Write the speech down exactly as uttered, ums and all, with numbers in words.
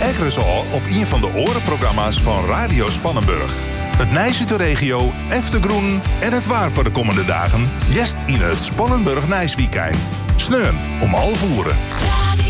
Ekkeres al op een van de orenprogramma's van Radio Spannenburg. Het Nijs uit de regio, Eftergroen en het waar voor de komende dagen. Jest in het Spannenburg Nijsweekend. Sneun om half uren.